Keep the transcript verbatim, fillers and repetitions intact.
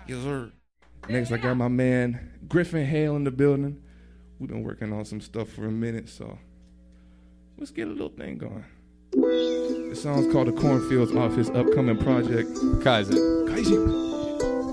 Yes, sir. Next, I got my man Griffin Hale in the building. We've been working on some stuff for a minute, so let's get a little thing going. The song's called The Cornfields off his upcoming project. Kaiser. Kaiser.